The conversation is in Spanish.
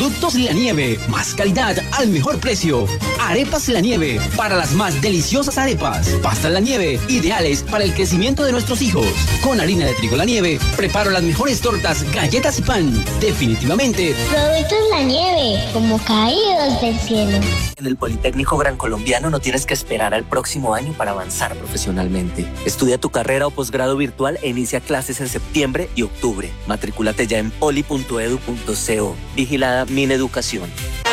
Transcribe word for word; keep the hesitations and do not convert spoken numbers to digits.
Productos La Nieve, más calidad al mejor precio. Arepas La Nieve, para las más deliciosas arepas. Pastas La Nieve, ideales para el crecimiento de nuestros hijos. Con harina de trigo La Nieve, preparo las mejores tortas, galletas y pan. Definitivamente. Productos La Nieve, como caídos del cielo. En el Politécnico Gran Colombiano no tienes que esperar al próximo año para avanzar profesionalmente. Estudia tu carrera o posgrado virtual e inicia clases en septiembre y octubre. Matrículate ya en poli punto edu punto co. Vigilada Mineducación.